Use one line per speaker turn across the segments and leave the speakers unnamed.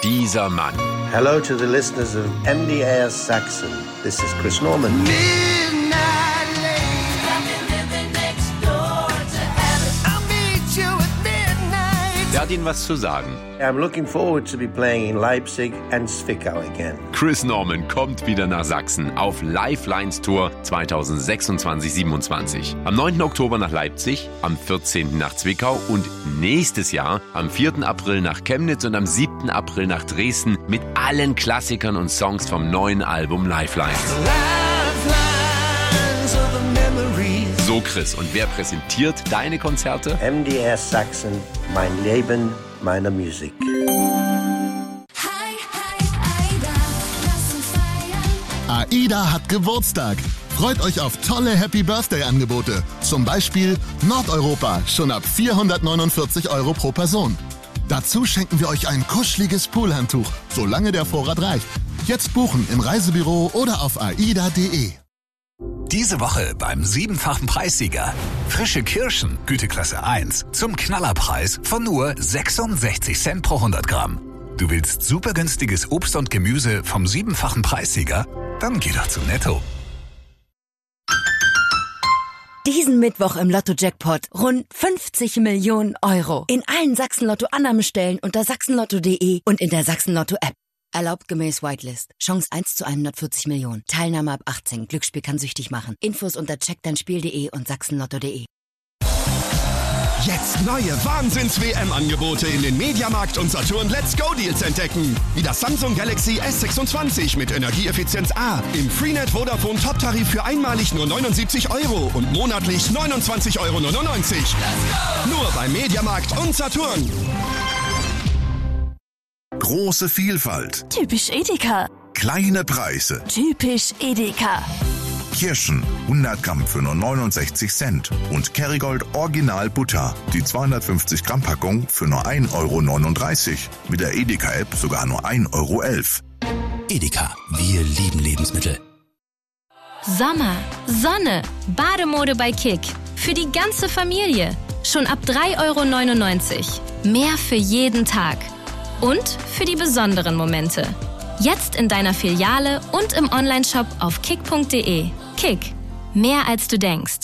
dieser Mann.
Hello to the listeners of MDR Saxon. This is Chris Norman.
Der hat Ihnen was zu sagen.
I'm looking forward to be playing in Leipzig and Zwickau again.
Chris Norman kommt wieder nach Sachsen auf Lifelines Tour 2026-27. Am 9. Oktober nach Leipzig, am 14. nach Zwickau und nächstes Jahr am 4. April nach Chemnitz und am 7. April nach Dresden mit allen Klassikern und Songs vom neuen Album Lifelines. So Chris, und wer präsentiert deine Konzerte?
MDR Saxon, mein Leben, meine Musik.
AIDA hat Geburtstag. Freut euch auf tolle Happy-Birthday-Angebote. Zum Beispiel Nordeuropa, schon ab 449 € pro Person. Dazu schenken wir euch ein kuscheliges Poolhandtuch, solange der Vorrat reicht. Jetzt buchen im Reisebüro oder auf aida.de.
Diese Woche beim 7-fachen Preissieger. Frische Kirschen, Güteklasse 1, zum Knallerpreis von nur 66 Cent pro 100 Gramm. Du willst super günstiges Obst und Gemüse vom 7-fachen Preissieger? Dann geh doch zu Netto.
Diesen Mittwoch im Lotto-Jackpot rund 50 Millionen €. In allen Sachsen-Lotto-Annahmestellen unter sachsenlotto.de und in der Sachsen-Lotto-App. Erlaubt gemäß Whitelist. Chance 1 zu 140 Millionen. Teilnahme ab 18. Glücksspiel kann süchtig machen. Infos unter checkdeinspiel.de und sachsenlotto.de.
Jetzt neue Wahnsinns-WM-Angebote in den Mediamarkt und Saturn Let's Go Deals entdecken. Wie das Samsung Galaxy S26 mit Energieeffizienz A im Freenet Vodafone Top-Tarif für einmalig nur 79 € und monatlich 29,99 €. Nur beim Mediamarkt und Saturn.
Große Vielfalt.
Typisch Edeka.
Kleine Preise.
Typisch Edeka.
Kirschen 100 Gramm für nur 69 Cent und Kerrygold Original Butter, die 250 Gramm Packung für nur 1,39 €. Mit der Edeka-App sogar nur 1,11 €.
Edeka, wir lieben Lebensmittel.
Sommer, Sonne, Bademode bei Kick. Für die ganze Familie. Schon ab 3,99 €. Mehr für jeden Tag. Und für die besonderen Momente. Jetzt in deiner Filiale und im Onlineshop auf kick.de. Kick. Mehr als du denkst.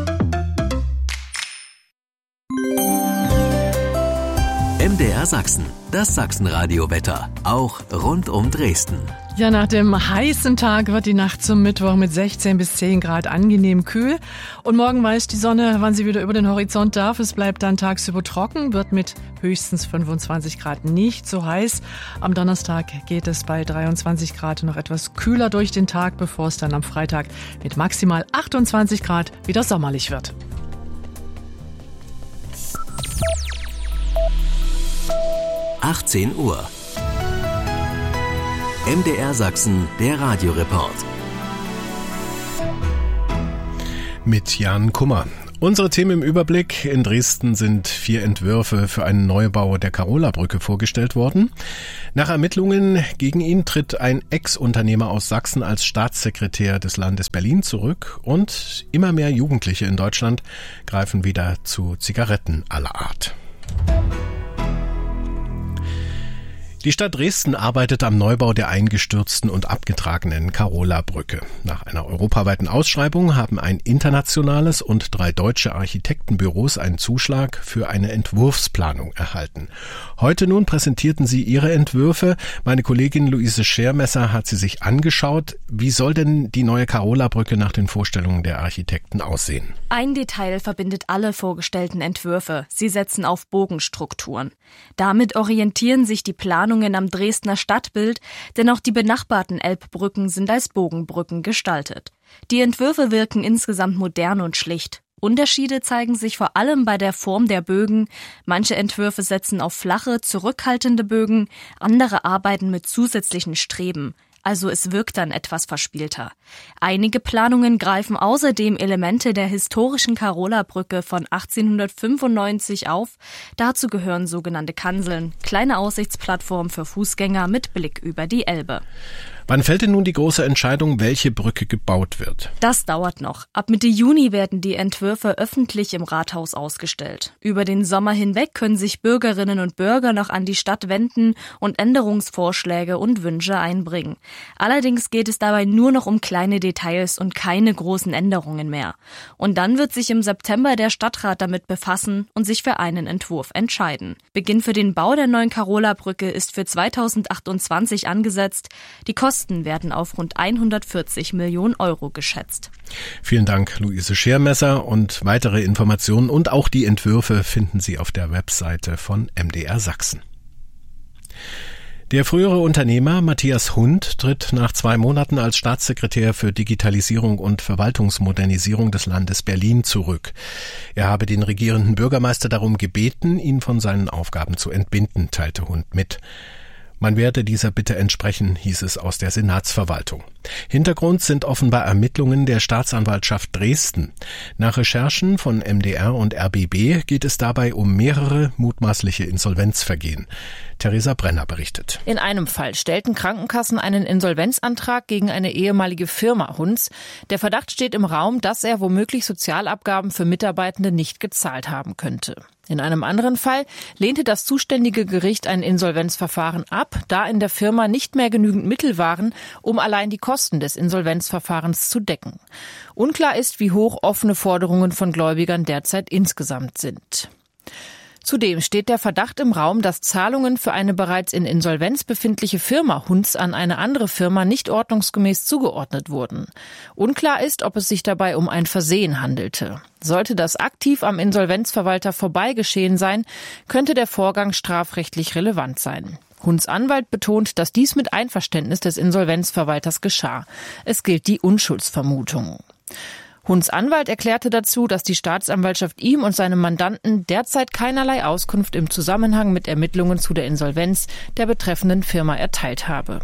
MDR Sachsen. Das Sachsenradio-Wetter. Auch rund um Dresden.
Ja, nach dem heißen Tag wird die Nacht zum Mittwoch mit 16 bis 10 Grad angenehm kühl. Und morgen weist die Sonne, wann sie wieder über den Horizont darf. Es bleibt dann tagsüber trocken, wird mit höchstens 25 Grad nicht so heiß. Am Donnerstag geht es bei 23 Grad noch etwas kühler durch den Tag, bevor es dann am Freitag mit maximal 28 Grad wieder sommerlich wird.
(18 Uhr). MDR Sachsen, der Radioreport.
Mit Jan Kummer. Unsere Themen im Überblick. In Dresden sind 4 Entwürfe für einen Neubau der Karola-Brücke vorgestellt worden. Nach Ermittlungen gegen ihn tritt ein Ex-Unternehmer aus Sachsen als Staatssekretär des Landes Berlin zurück. Und immer mehr Jugendliche in Deutschland greifen wieder zu Zigaretten aller Art. Die Stadt Dresden arbeitet am Neubau der eingestürzten und abgetragenen Karola-Brücke. Nach einer europaweiten Ausschreibung haben ein internationales und 3 deutsche Architektenbüros einen Zuschlag für eine Entwurfsplanung erhalten. Heute nun präsentierten sie ihre Entwürfe. Meine Kollegin Luise Schermesser hat sie sich angeschaut. Wie soll denn die neue Karola-Brücke nach den Vorstellungen der Architekten aussehen?
Ein Detail verbindet alle vorgestellten Entwürfe. Sie setzen auf Bogenstrukturen. Damit orientieren sich die Planungen am Dresdner Stadtbild, denn auch die benachbarten Elbbrücken sind als Bogenbrücken gestaltet. Die Entwürfe wirken insgesamt modern und schlicht. Unterschiede zeigen sich vor allem bei der Form der Bögen. Manche Entwürfe setzen auf flache, zurückhaltende Bögen, andere arbeiten mit zusätzlichen Streben. also es wirkt dann etwas verspielter. Einige Planungen greifen außerdem Elemente der historischen Carola-Brücke von 1895 auf. Dazu gehören sogenannte Kanzeln, kleine Aussichtsplattformen für Fußgänger mit Blick über die Elbe.
Wann fällt denn nun die große Entscheidung, welche Brücke gebaut wird?
Das dauert noch. Ab Mitte Juni werden die Entwürfe öffentlich im Rathaus ausgestellt. Über den Sommer hinweg können sich Bürgerinnen und Bürger noch an die Stadt wenden und Änderungsvorschläge und Wünsche einbringen. Allerdings geht es dabei nur noch um kleine Details und keine großen Änderungen mehr. Und dann wird sich im September der Stadtrat damit befassen und sich für einen Entwurf entscheiden. Beginn für den Bau der neuen Carola-Brücke ist für 2028 angesetzt. Die Kosten werden auf rund 140 Millionen Euro geschätzt.
Vielen Dank, Luise Schermesser, und weitere Informationen und auch die Entwürfe finden Sie auf der Webseite von MDR Sachsen. Der frühere Unternehmer Matthias Hund tritt nach 2 Monaten als Staatssekretär für Digitalisierung und Verwaltungsmodernisierung des Landes Berlin zurück. Er habe den regierenden Bürgermeister darum gebeten, ihn von seinen Aufgaben zu entbinden, teilte Hund mit. Man werde dieser Bitte entsprechen, hieß es aus der Senatsverwaltung. Hintergrund sind offenbar Ermittlungen der Staatsanwaltschaft Dresden. Nach Recherchen von MDR und RBB geht es dabei um mehrere mutmaßliche Insolvenzvergehen. Theresa Brenner berichtet.
In einem Fall stellten Krankenkassen einen Insolvenzantrag gegen eine ehemalige Firma Hunds. Der Verdacht steht im Raum, dass er womöglich Sozialabgaben für Mitarbeitende nicht gezahlt haben könnte. In einem anderen Fall lehnte das zuständige Gericht ein Insolvenzverfahren ab, da in der Firma nicht mehr genügend Mittel waren, um allein die Kosten des Insolvenzverfahrens zu decken. Unklar ist, wie hoch offene Forderungen von Gläubigern derzeit insgesamt sind. Zudem steht der Verdacht im Raum, dass Zahlungen für eine bereits in Insolvenz befindliche Firma Hunds an eine andere Firma nicht ordnungsgemäß zugeordnet wurden. Unklar ist, ob es sich dabei um ein Versehen handelte. Sollte das aktiv am Insolvenzverwalter vorbeigeschehen sein, könnte der Vorgang strafrechtlich relevant sein. Hunds Anwalt betont, dass dies mit Einverständnis des Insolvenzverwalters geschah. Es gilt die Unschuldsvermutung. Hunds Anwalt erklärte dazu, dass die Staatsanwaltschaft ihm und seinem Mandanten derzeit keinerlei Auskunft im Zusammenhang mit Ermittlungen zu der Insolvenz der betreffenden Firma erteilt habe.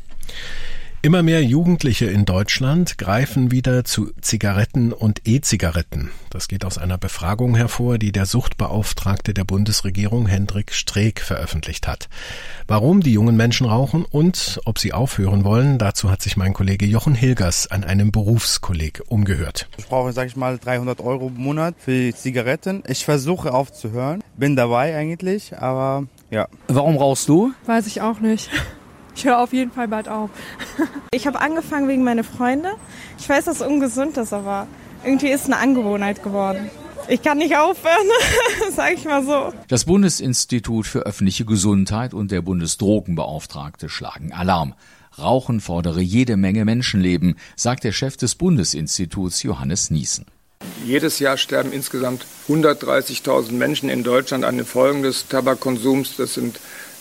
Immer mehr Jugendliche in Deutschland greifen wieder zu Zigaretten und E-Zigaretten. Das geht aus einer Befragung hervor, die der Suchtbeauftragte der Bundesregierung Hendrik Streeck veröffentlicht hat. Warum die jungen Menschen rauchen und ob sie aufhören wollen, dazu hat sich mein Kollege Jochen Hilgers an einem Berufskolleg umgehört.
Ich brauche, 300 € im Monat für die Zigaretten. Ich versuche aufzuhören, bin dabei eigentlich, aber ja.
Warum rauchst du?
Weiß ich auch nicht. Ich höre auf jeden Fall bald auf. Ich habe angefangen wegen meiner Freunde. Ich weiß, dass es ungesund ist, aber irgendwie ist es eine Angewohnheit geworden. Ich kann nicht aufhören, sage ich mal so.
Das Bundesinstitut für öffentliche Gesundheit und der Bundesdrogenbeauftragte schlagen Alarm. Rauchen fordere jede Menge Menschenleben, sagt der Chef des Bundesinstituts Johannes Niesen.
Jedes Jahr sterben insgesamt 130.000 Menschen in Deutschland an den Folgen des Tabakkonsums. Das sind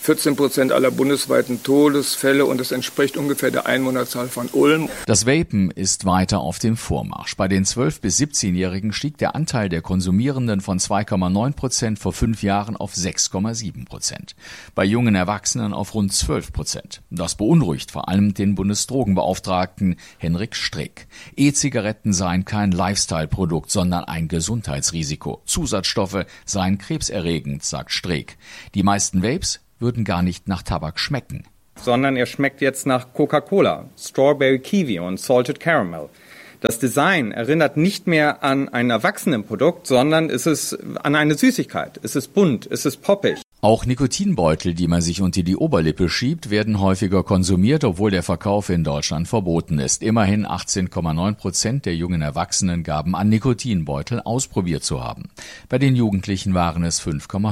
14% aller bundesweiten Todesfälle und das entspricht ungefähr der Einwohnerzahl von Ulm.
Das Vapen ist weiter auf dem Vormarsch. Bei den 12- bis 17-Jährigen stieg der Anteil der Konsumierenden von 2,9% vor 5 Jahren auf 6,7%. Bei jungen Erwachsenen auf rund 12%. Das beunruhigt vor allem den Bundesdrogenbeauftragten Hendrik Streeck. E-Zigaretten seien kein Lifestyle-Produkt, sondern ein Gesundheitsrisiko. Zusatzstoffe seien krebserregend, sagt Streeck. Die meisten Vapes würden gar nicht nach Tabak schmecken.
Sondern er schmeckt jetzt nach Coca-Cola, Strawberry Kiwi und Salted Caramel. Das Design erinnert nicht mehr an ein Erwachsenenprodukt, sondern es ist an eine Süßigkeit. Es ist bunt, es ist poppig.
Auch Nikotinbeutel, die man sich unter die Oberlippe schiebt, werden häufiger konsumiert, obwohl der Verkauf in Deutschland verboten ist. Immerhin 18,9% der jungen Erwachsenen gaben an, Nikotinbeutel ausprobiert zu haben. Bei den Jugendlichen waren es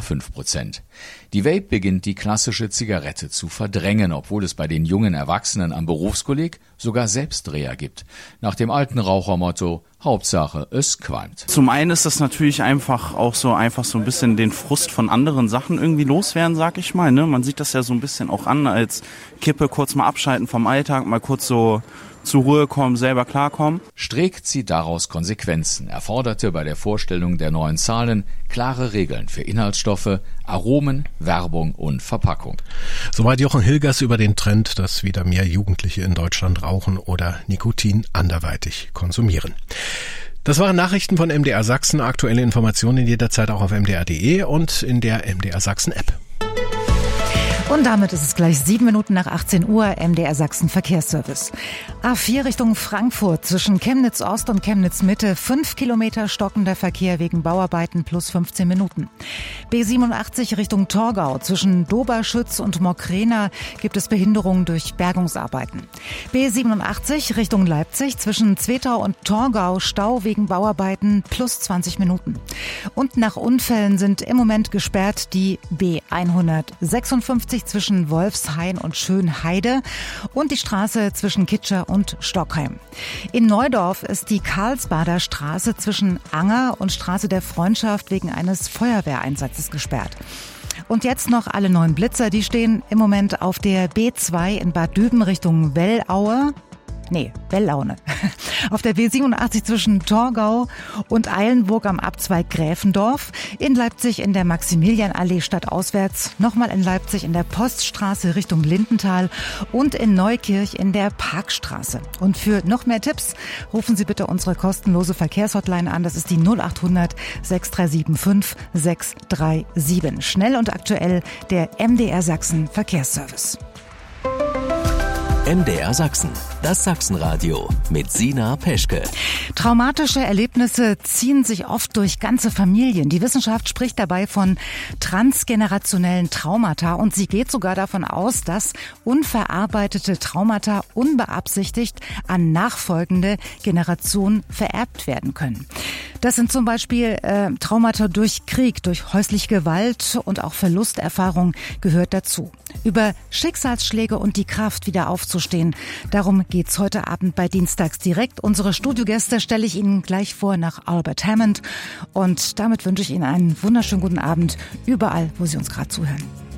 5,5%. Die Vape beginnt die klassische Zigarette zu verdrängen, obwohl es bei den jungen Erwachsenen am Berufskolleg sogar Selbstdreher gibt. Nach dem alten Rauchermotto: Hauptsache, es qualmt.
Zum einen ist das natürlich einfach so ein bisschen den Frust von anderen Sachen irgendwie loswerden, sag ich mal. Ne? Man sieht das ja so ein bisschen auch an als Kippe, kurz mal abschalten vom Alltag, mal kurz so zur Ruhe kommen, selber klarkommen.
Streeck zieht daraus Konsequenzen. Er forderte bei der Vorstellung der neuen Zahlen klare Regeln für Inhaltsstoffe, Aromen, Werbung und Verpackung.
Soweit Jochen Hilgers über den Trend, dass wieder mehr Jugendliche in Deutschland rauchen oder Nikotin anderweitig konsumieren. Das waren Nachrichten von MDR Sachsen. Aktuelle Informationen jederzeit auch auf mdr.de und in der MDR Sachsen App.
Und damit ist es gleich 7 Minuten nach 18 Uhr, MDR Sachsen Verkehrsservice. A4 Richtung Frankfurt zwischen Chemnitz Ost und Chemnitz Mitte 5 Kilometer stockender Verkehr wegen Bauarbeiten plus 15 Minuten. B87 Richtung Torgau zwischen Doberschütz und Mockrena gibt es Behinderungen durch Bergungsarbeiten. B87 Richtung Leipzig zwischen Zwetau und Torgau Stau wegen Bauarbeiten plus 20 Minuten. Und nach Unfällen sind im Moment gesperrt die B156 zwischen Wolfshain und Schönheide und die Straße zwischen Kitscher und Stockheim. In Neudorf ist die Karlsbader Straße zwischen Anger und Straße der Freundschaft wegen eines Feuerwehreinsatzes gesperrt. Und jetzt noch alle 9 Blitzer, die stehen im Moment auf der B2 in Bad Düben Richtung Wellaune. Auf der B87 zwischen Torgau und Eilenburg am Abzweig Gräfendorf. In Leipzig in der Maximilianallee stadtauswärts. Nochmal in Leipzig in der Poststraße Richtung Lindenthal und in Neukirch in der Parkstraße. Und für noch mehr Tipps rufen Sie bitte unsere kostenlose Verkehrshotline an. Das ist die 0800 6375 637. Schnell und aktuell der MDR Sachsen Verkehrsservice.
MDR Sachsen, das Sachsenradio mit Sina Peschke.
Traumatische Erlebnisse ziehen sich oft durch ganze Familien. Die Wissenschaft spricht dabei von transgenerationellen Traumata und sie geht sogar davon aus, dass unverarbeitete Traumata unbeabsichtigt an nachfolgende Generationen vererbt werden können. Das sind zum Beispiel Traumata durch Krieg, durch häusliche Gewalt und auch Verlusterfahrung gehört dazu. Über Schicksalsschläge und die Kraft, wieder aufzustehen, darum geht's heute Abend bei Dienstags direkt. Unsere Studiogäste stelle ich Ihnen gleich vor nach Albert Hammond und damit wünsche ich Ihnen einen wunderschönen guten Abend überall, wo Sie uns gerade zuhören.